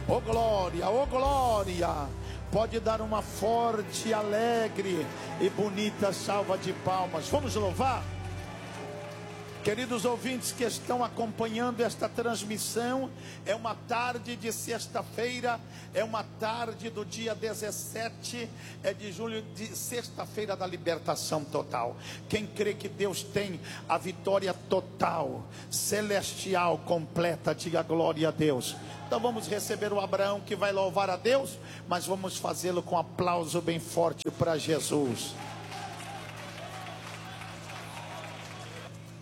Oh glória, oh glória. Pode dar uma forte, alegre e bonita salva de palmas. Vamos louvar? Queridos ouvintes que estão acompanhando esta transmissão, é uma tarde de sexta-feira, é uma tarde do dia 17 de julho, de sexta-feira da libertação total. Quem crê que Deus tem a vitória total, celestial, completa, diga glória a Deus. Então vamos receber o Abraão que vai louvar a Deus, mas vamos fazê-lo com um aplauso bem forte para Jesus.